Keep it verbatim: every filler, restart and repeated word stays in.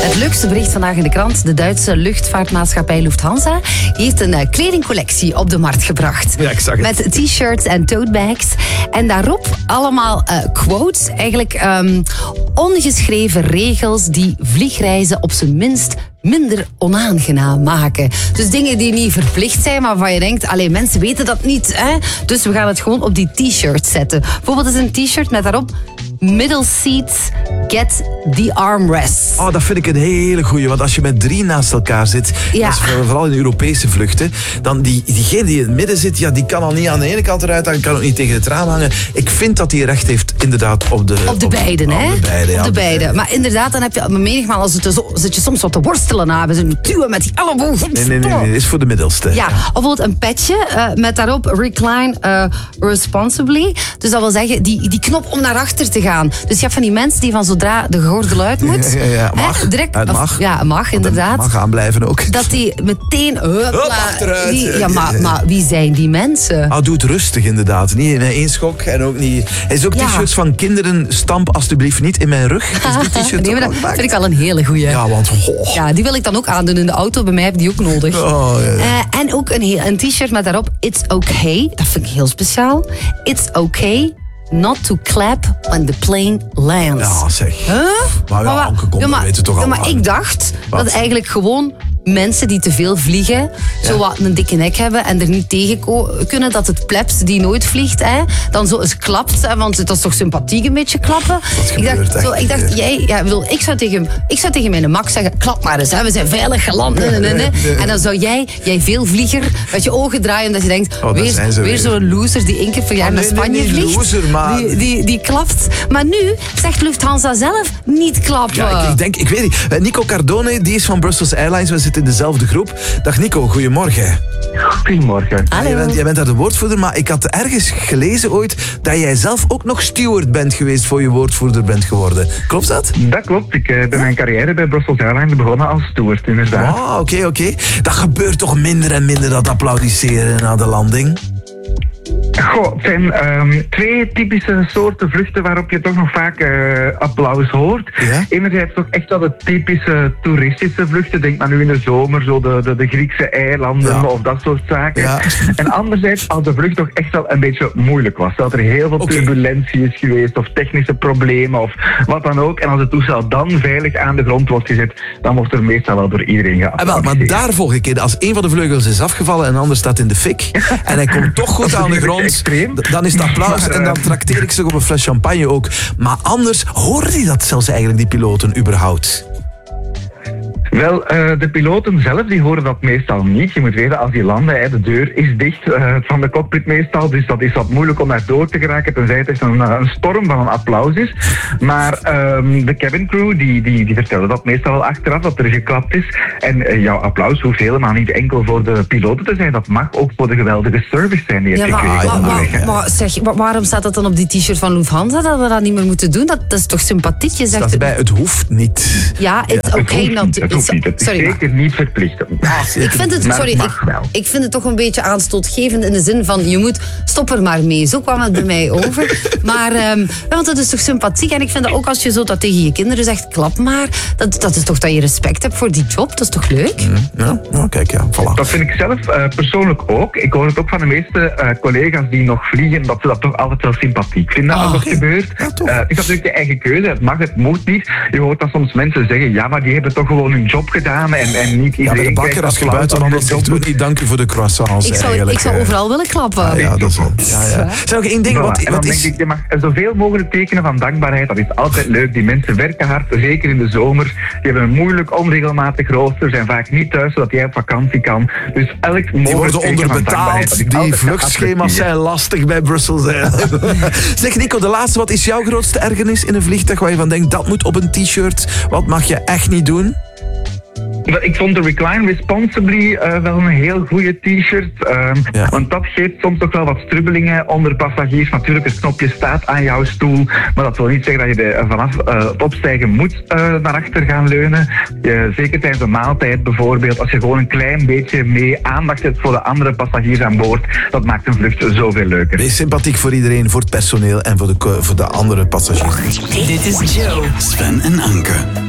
Het leukste bericht vandaag in de krant. De Duitse luchtvaartmaatschappij Lufthansa heeft een uh, kledingcollectie op de markt gebracht. Ja, ik zag het. Met t-shirts en totebags. En daarop allemaal uh, quotes. Eigenlijk um, ongeschreven regels die vliegreizen op zijn minst minder onaangenaam maken. Dus dingen die niet verplicht zijn, maar waarvan je denkt, allee, mensen weten dat niet, hè? Dus we gaan het gewoon op die t-shirt zetten. Bijvoorbeeld is een t-shirt met daarop middle seats get the armrests. Oh, dat vind ik een hele goeie. Want als je met drie naast elkaar zit, Ja. dat is vooral in Europese vluchten, dan die, diegene die in het midden zit, ja, die kan al niet aan de ene kant eruit hangen, kan ook niet tegen het raam hangen. Ik vind dat hij recht heeft inderdaad op de... Op de beiden, hè? Op de beide, ja, op de op de beide. beide. Maar inderdaad, dan heb je menigmaal, als het zo, zit je soms wat te worstelen aan. Ze duwen met die elleboog. Nee, nee, nee, nee, dit is voor de middelste. Ja, of bijvoorbeeld een petje uh, met daarop recline uh, responsibly. Dus dat wil zeggen, die, die knop om naar achter te gaan. Dus je hebt van die mensen die van zodra de gordel uit moet... Ja, ja, ja, mag. Hè, direct, Het mag. Of, ja, mag, inderdaad. Mag aanblijven ook. Dat die meteen... Hupla, Hup, achteruit. Die, ja, maar, maar wie zijn die mensen? Ah, doe het rustig inderdaad. Niet in één schok en ook niet... Hij is ook Ja. t-shirts van kinderen, stamp alstublieft niet in mijn rug. Is die t-shirt Nee, maar ook al dat gemaakt? vind ik wel een hele goeie. Ja, want... Oh. Ja, die wil ik dan ook aandoen in de auto. Bij mij heb ik die ook nodig. Oh, ja, ja. Uh, en ook een, heel- een t-shirt met daarop It's okay. Dat vind ik heel speciaal. It's okay not to clap when the plane lands. Ja, zeg. Huh? Maar ja, wa- Anke, kom, ja, dat weten we toch ja, allemaal. maar ik dacht Wat? dat eigenlijk gewoon mensen die te veel vliegen, zo wat een dikke nek hebben en er niet tegen ko- kunnen, dat het plebs die nooit vliegt, hè, dan zo eens klapt. Hè, want het is toch sympathiek een beetje klappen. Ik gebeurt dacht, echt zo, ik dacht, niet, jij, ja, ik bedoel, ik zou tegen, ik zou tegen mijn Max zeggen, klap maar eens, hè, we zijn veilig geland. Nee, nee, nee, nee. En dan zou jij, jij veelvlieger, met je ogen draaien, omdat je denkt, Oh, daar weer, zijn ze weer weer. zo'n loser die één keer per jaar Oh, naar nee, nee, Spanje niet vliegt. loser, maar- Die, die, die klapt. Maar nu zegt Lufthansa zelf niet klappen. Ja, ik, ik denk, ik weet niet. Eh, Nico Cardone, die is van Brussels Airlines. We zitten in dezelfde groep. Dag Nico, goedemorgen. Goedemorgen. Hallo. Jij bent, jij bent daar de woordvoerder, maar ik had ergens gelezen ooit dat jij zelf ook nog steward bent geweest voor je woordvoerder bent geworden. Klopt dat? Dat klopt. Ik uh, ben mijn carrière bij Brussels Airlines begonnen als steward, inderdaad. Ah, oké, oké. Dat gebeurt toch minder en minder, dat applaudisseren na de landing? Goh, het zijn ehm, twee typische soorten vluchten waarop je toch nog vaak eh, applaus hoort. Ja? Enerzijds toch echt wel de typische toeristische vluchten. Denk maar nu in de zomer, zo de, de, de Griekse eilanden Ja. of dat soort zaken. Ja. En anderzijds, als de vlucht toch echt wel een beetje moeilijk was. Dat er heel veel Oké. turbulentie is geweest of technische problemen of wat dan ook. En als het toestel dan veilig aan de grond wordt gezet, dan wordt er meestal wel door iedereen Ah, wel, geapplaudiseerd. maar daar volgende keer, als een van de vleugels is afgevallen en de ander staat in de fik en hij komt toch goed aan de grond, extreem. d- dan is het applaus Maar, en dan eh, trakteer ik ze op een fles champagne ook. Maar anders horen die dat zelfs eigenlijk, die piloten, überhaupt? Wel, uh, de piloten zelf die horen dat meestal niet. Je moet weten, als die landen, hè, de deur is dicht uh, van de cockpit meestal, dus dat is wat moeilijk om daar door te geraken, tenzij het echt een, een storm van een applaus is. Maar um, de cabin crew, die, die, die vertellen dat meestal wel achteraf, dat er geklapt is. En uh, jouw applaus hoeft helemaal niet enkel voor de piloten te zijn, dat mag ook voor de geweldige service zijn die je Ja, hebt maar, gekregen. maar, onderweg, maar, hè. maar zeg, wa- waarom staat dat dan op die t-shirt van Lufthansa, dat we dat niet meer moeten doen? Dat, dat is toch sympathiek? Je Dat zegt, is bij, het hoeft niet. ja, it's Het okay hoeft not niet, to... het hoeft niet. Het is Sorry, maar- zeker niet verplicht. Ik vind het, Maar sorry, het mag ik, wel. ik vind het toch een beetje aanstootgevend in de zin van je moet stop er maar mee. Zo kwam het bij mij over. Maar um, want dat is toch sympathiek. En ik vind dat ook als je zo dat tegen je kinderen zegt, klap maar. Dat, dat is toch dat je respect hebt voor die job. Dat is toch leuk? Ja, nou, kijk, ja, voilà. Dat vind ik zelf uh, persoonlijk ook. Ik hoor het ook van de meeste uh, collega's die nog vliegen, dat ze dat toch altijd wel sympathiek vinden als Ah, dat oké. gebeurt. Ja, toch. Uh, het is natuurlijk je eigen keuze, het mag, het moet niet. Je hoort dat soms mensen zeggen, ja, maar die hebben toch gewoon hun job gedaan en, en niet Ja, iedereen bij de bakker, krijgt als je applaus buitenlander als hij zegt, zijn ook job niet dank u voor de croissants Ik zou, eigenlijk. ik zou eh. overal willen klappen. Ah, ja, dat is wel. Ja, ja. Zeg nog één ding, Voilà. wat, En dan wat denk is... ik, je mag zoveel mogelijk tekenen van dankbaarheid. Dat is altijd leuk. Die mensen werken hard, zeker in de zomer. Die hebben een moeilijk, onregelmatig rooster, zijn vaak niet thuis, zodat jij op vakantie kan. Dus elk mogelijk Die worden teken van dankbaarheid, dat onderbetaald. is Die altijd vluchtschema's geapprecieerd. zijn lastig bij Brussels. Zeg Nico, de laatste. Wat is jouw grootste ergernis in een vliegtuig waar je van denkt, dat moet op een t-shirt? Wat mag je echt niet doen? Ik vond de Recline Responsibly uh, wel een heel goede t-shirt. Um, Ja. Want dat geeft soms toch wel wat strubbelingen onder passagiers. Natuurlijk, het knopje staat aan jouw stoel. Maar dat wil niet zeggen dat je er vanaf uh, het opstijgen moet uh, naar achter gaan leunen. Je, zeker tijdens een maaltijd bijvoorbeeld. Als je gewoon een klein beetje mee aandacht hebt voor de andere passagiers aan boord. Dat maakt een vlucht zoveel leuker. Wees sympathiek voor iedereen, voor het personeel en voor de, voor de andere passagiers. Dit is Joe, Sven en Anke.